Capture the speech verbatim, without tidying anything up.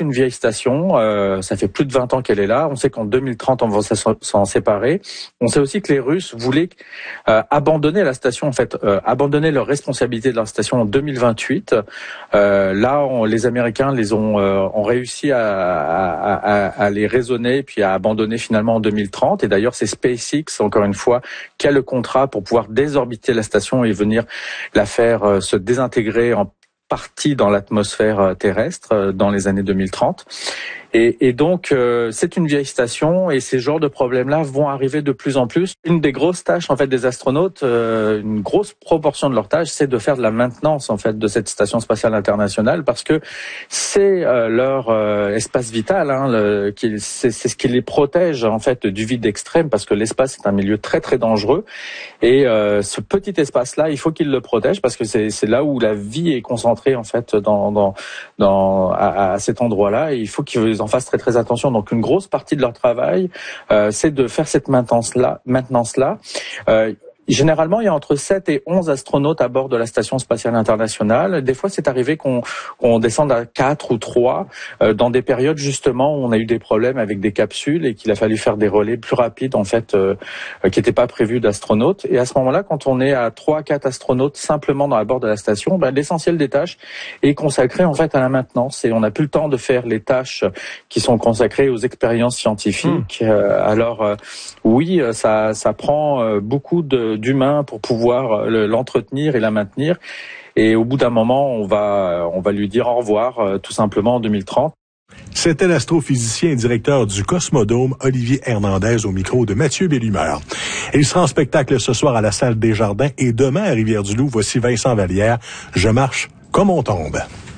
une vieille station, euh, ça fait plus de vingt ans qu'elle est là. On sait qu'en deux mille trente, on va s'en séparer. On sait aussi que les Russes voulaient euh, abandonner la station, en fait, euh, abandonner leur responsabilité de leur station en deux mille vingt-huit. Euh, là, on, les Américains les ont, euh, ont réussi à, à, à, à les raisonner, puis à abandonner finalement en deux mille trente. Et d'ailleurs, c'est SpaceX, encore une fois, qui a le contrat pour pouvoir désorbiter la station et venir la faire euh, se désintégrer en partie dans l'atmosphère terrestre dans les années deux mille trente. Et, et donc, euh, c'est une vieille station et ces genres de problèmes-là vont arriver de plus en plus. Une des grosses tâches, en fait, des astronautes, euh, une grosse proportion de leur tâche, c'est de faire de la maintenance, en fait, de cette station spatiale internationale parce que c'est euh, leur euh, espace vital, hein, le, qui, c'est, c'est ce qui les protège, en fait, du vide extrême parce que l'espace est un milieu très, très dangereux. Et euh, ce petit espace-là, il faut qu'ils le protègent parce que c'est, c'est là où la vie est concentrée, en fait, dans, dans, dans, à, à cet endroit-là. Et il faut qu'ils en fassent très très attention. Donc une grosse partie de leur travail, euh, c'est de faire cette maintenance-là. Maintenance-là. Euh, Généralement, il y a entre sept et onze astronautes à bord de la Station spatiale internationale. Des fois, c'est arrivé qu'on, qu'on descende à quatre ou trois euh, dans des périodes justement où on a eu des problèmes avec des capsules et qu'il a fallu faire des relais plus rapides en fait, euh, qui n'étaient pas prévus d'astronautes. Et à ce moment-là, quand on est à trois à quatre astronautes simplement dans la bord de la station, ben, l'essentiel des tâches est consacré en fait à la maintenance et on n'a plus le temps de faire les tâches qui sont consacrées aux expériences scientifiques. Mmh. Euh, alors euh, oui, ça, ça prend euh, beaucoup de d'humains pour pouvoir l'entretenir et la maintenir. Et au bout d'un moment, on va, on va lui dire au revoir, tout simplement, en deux mille trente. C'était l'astrophysicien et directeur du Cosmodome, Olivier Hernandez, au micro de Mathieu Bellumeur. Et il sera en spectacle ce soir à la Salle Desjardins et demain à Rivière-du-Loup. Voici Vincent Vallière. Je marche comme on tombe.